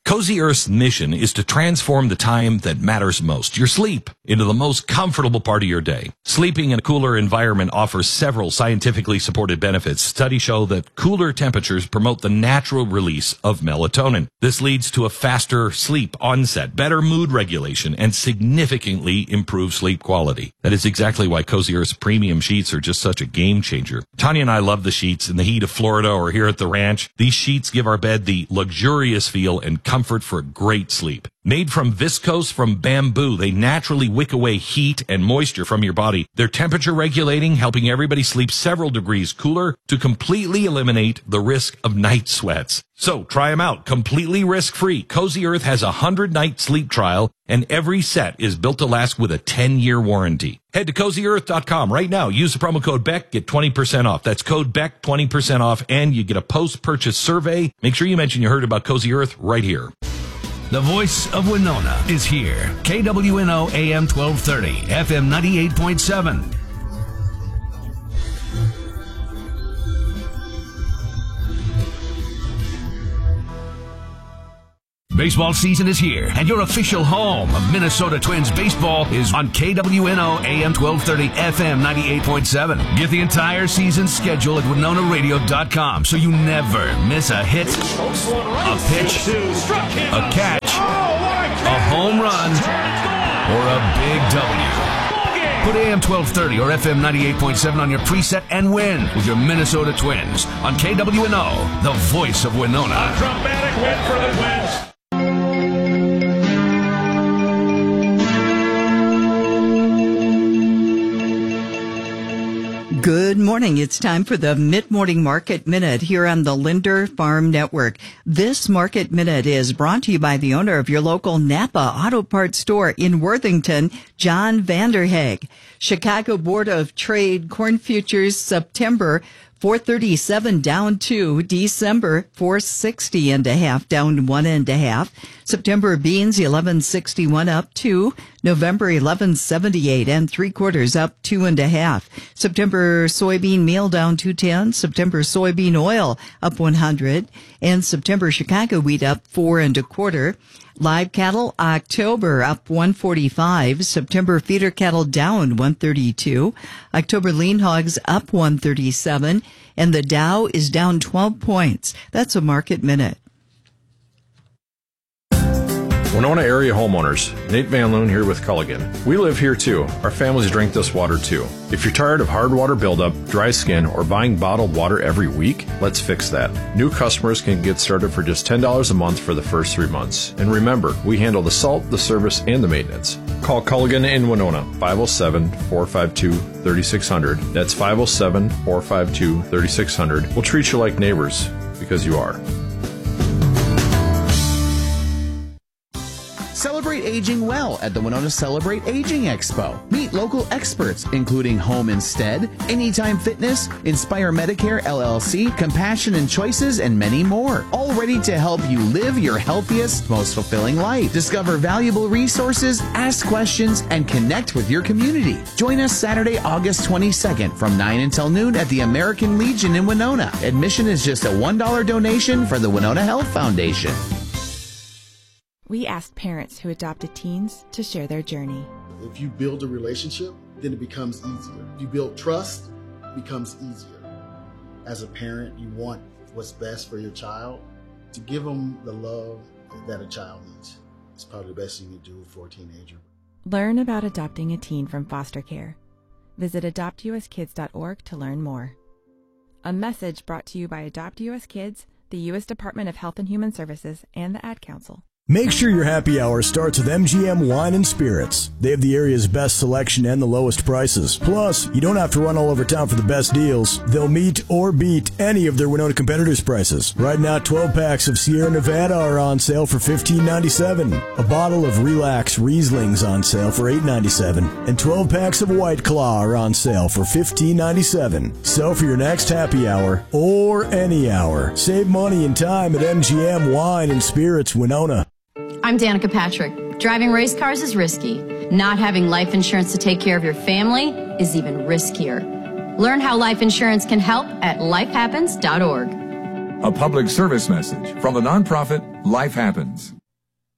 Cozy Earth's mission is to transform the time that matters most, your sleep, into the most comfortable part of your day. Sleeping in a cooler environment offers several scientifically supported benefits. Studies show that cooler temperatures promote the natural release of melatonin. This leads to a faster sleep onset, better mood regulation, and significantly improved sleep quality. That is exactly why Cozy Earth's premium sheets are just such a game changer. Tanya and I love the sheets in the heat of Florida or here at the ranch. These sheets give our bed the luxurious feel and comfort for a great sleep. Made from viscose from bamboo, they naturally wick away heat and moisture from your body. They're temperature regulating, helping everybody sleep several degrees cooler to completely eliminate the risk of night sweats. So try them out, completely risk-free. Cozy Earth has a 100-night sleep trial, and every set is built to last with a 10-year warranty. Head to CozyEarth.com right now. Use the promo code BECK, get 20% off. That's code BECK, 20% off, and you get a post-purchase survey. Make sure you mention you heard about Cozy Earth right here. The voice of Winona is here. KWNO AM 1230, FM 98.7. Baseball season is here, and your official home of Minnesota Twins baseball is on KWNO AM 1230, FM 98.7. Get the entire season schedule at WinonaRadio.com so you never miss a hit, a pitch, a catch, a home run, or a big W. Put AM 1230 or FM 98.7 on your preset and win with your Minnesota Twins on KWNO, the voice of Winona. A dramatic win for the Twins. Good morning. It's time for the Mid-Morning Market Minute here on the Linder Farm Network. This Market Minute is brought to you by the owner of your local Napa Auto Parts store in Worthington, John Vanderhaeg. Chicago Board of Trade Corn Futures September 437 down 2, December 460 and a half down 1.5. September beans 1161 up 2, November 1178 and 3/4 up 2.5. September soybean meal down 210, September soybean oil up 100, and September Chicago wheat up 4 1/4. Live cattle, October up 145. September feeder cattle down 132. October lean hogs up 137. And the Dow is down 12 points. That's a Market Minute. Winona area homeowners, Nate Van Loon here with Culligan. We live here too. Our families drink this water too. If you're tired of hard water buildup, dry skin, or buying bottled water every week, let's fix that. New customers can get started for just $10 a month for the first 3 months. And remember, we handle the salt, the service, and the maintenance. Call Culligan in Winona, 507-452-3600. That's 507-452-3600. We'll treat you like neighbors, because you are. Celebrate aging well at the Winona Celebrate Aging Expo. Meet local experts, including Home Instead, Anytime Fitness, Inspire Medicare LLC, Compassion and Choices, and many more. All ready to help you live your healthiest, most fulfilling life. Discover valuable resources, ask questions, and connect with your community. Join us Saturday, August 22nd from 9 until noon at the American Legion in Winona. Admission is just a $1 donation for the Winona Health Foundation. We asked parents who adopted teens to share their journey. If you build a relationship, then it becomes easier. If you build trust, it becomes easier. As a parent, you want what's best for your child. To give them the love that a child needs is probably the best you can do for a teenager. Learn about adopting a teen from foster care. Visit adoptuskids.org to learn more. A message brought to you by Adopt US Kids, the U.S. Department of Health and Human Services, and the Ad Council. Make sure your happy hour starts with MGM Wine and Spirits. They have the area's best selection and the lowest prices. Plus, you don't have to run all over town for the best deals. They'll meet or beat any of their Winona competitors' prices. Right now, 12 packs of Sierra Nevada are on sale for $15.97. A bottle of Relax Riesling's on sale for $8.97. And 12 packs of White Claw are on sale for $15.97. So for your next happy hour, or any hour, save money and time at MGM Wine and Spirits Winona. I'm Danica Patrick. Driving race cars is risky. Not having life insurance to take care of your family is even riskier. Learn how life insurance can help at lifehappens.org. A public service message from the nonprofit Life Happens.